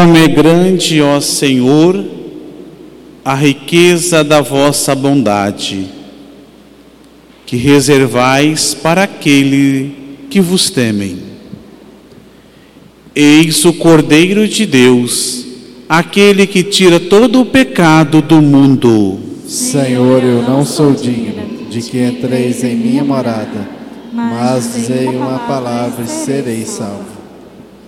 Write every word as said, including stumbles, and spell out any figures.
Como é grande, ó Senhor, a riqueza da vossa bondade, que reservais para aquele que vos temem. Eis o Cordeiro de Deus, aquele que tira todo o pecado do mundo. Senhor, eu não sou digno de que entreis em minha morada, mas dizei uma palavra e serei salvo.